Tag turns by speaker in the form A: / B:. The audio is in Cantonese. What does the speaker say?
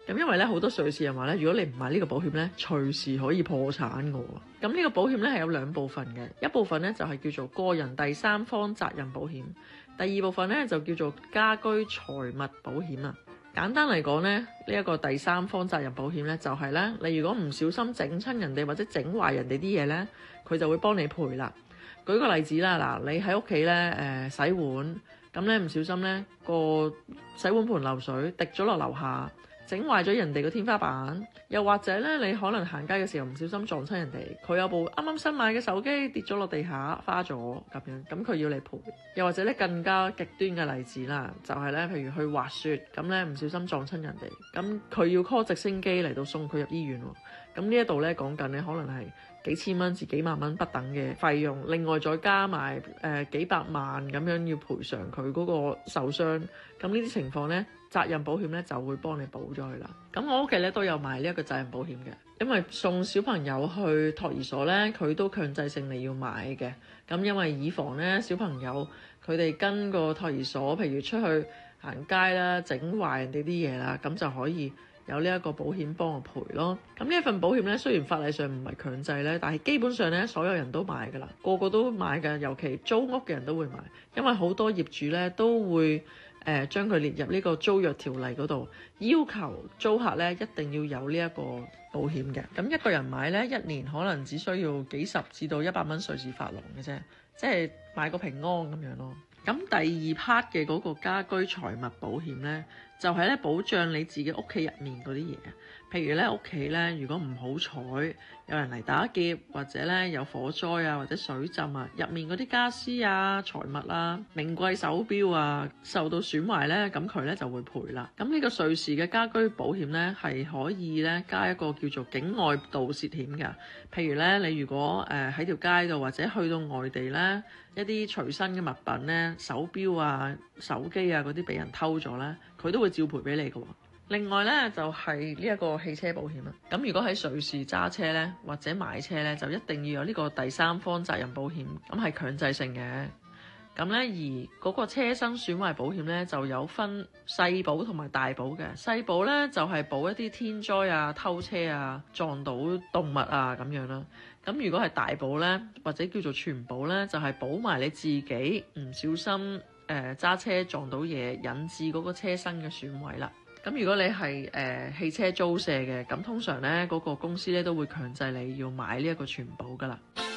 A: 咁因為咧好多瑞士人話咧，如果你唔買呢個保險咧，隨時可以破產嘅喎。咁呢個保險咧係有兩部分嘅，一部分咧就係叫做個人第三方責任保險，第二部分咧就叫做家居財物保險啊。簡單嚟講咧，呢一個第三方責任保險咧，就係咧，你如果唔小心整親人哋或者整壞人哋啲嘢咧，佢就會幫你賠啦。舉個例子啦，嗱，你喺屋企咧洗碗，咁咧唔小心咧個洗碗盤漏水滴咗落樓下，整壞咗人哋個天花板，又或者咧你可能行街嘅時候唔小心撞親人哋，佢有部啱啱新買嘅手機跌咗落地下花咗咁樣，咁佢要你賠。又或者咧更加極端嘅例子啦，就係咧譬如去滑雪，咁咧唔小心撞親人哋，咁佢要 call 直升機嚟到送佢入醫院喎。咁呢一度咧講緊咧可能係幾千蚊至幾萬蚊不等嘅費用，另外再加埋幾百萬咁樣要賠償佢嗰個受傷。咁呢啲情況咧，責任保險咧就會幫你補咗佢啦。咁我屋企咧都有買呢一個責任保險嘅，因為送小朋友去托兒所咧，佢都強制性你要買嘅。咁因為以防咧小朋友佢哋跟個托兒所，譬如出去行街啦，整壞人哋啲嘢啦，咁就可以有呢一個保險幫我賠咯。咁呢一份保險咧，雖然法例上唔係強制咧，但係基本上咧所有人都買㗎啦，個個都買㗎，尤其租屋嘅人都會買，因為好多業主咧都會將佢列入呢個租約條例嗰度，要求租客咧一定要有呢一個保險嘅。咁一個人買咧，一年可能只需要幾十至到100蚊瑞士法郎嘅啫，即係買個平安咁樣咯。咁第二 part 嘅嗰個家居財物保險咧，就係咧保障你自己屋企入面嗰啲嘢，譬如咧屋企咧如果唔好彩有人嚟打劫，或者咧有火災啊或者水浸啊，入面嗰啲家私啊財物啊名貴手錶啊受到損壞咧，咁佢咧就會賠啦。咁呢個瑞士嘅家居保險咧係可以咧加一個叫做境外盜竊險㗎，譬如咧你如果喺條街度或者去到外地咧，一啲隨身嘅物品咧手錶啊手機啊嗰啲俾人偷咗咧，佢都會照賠俾你嘅。另外咧就係呢一個汽車保險啦。咁如果喺瑞士揸車咧或者買車咧，就一定要有呢個第三方責任保險，咁係強制性嘅。咁咧而嗰個車身損壞保險咧就有分細保同埋大保嘅。細保咧就係保一啲天災啊、偷車啊、撞到動物啊咁樣啦。咁如果係大保咧或者叫做全保咧，就係保埋你自己唔小心揸車撞到嘢，引致嗰個車身嘅損毀啦。咁如果你係汽車租借嘅，咁通常咧嗰個公司咧都會強制你要買呢一個全保噶啦。